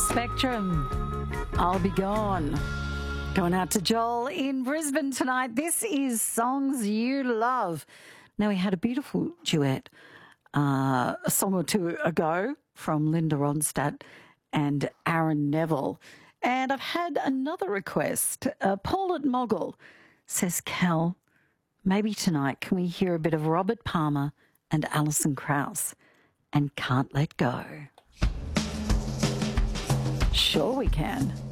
Spectrum, I'll Be Gone. Going out to Joel in Brisbane tonight. This is Songs You Love. Now, we had a beautiful duet a song or two ago from Linda Ronstadt and Aaron Neville. And I've had another request. Paul at Moggle says, Cal, maybe tonight can we hear a bit of Robert Palmer and Alison Krauss and Can't Let Go? Sure we can.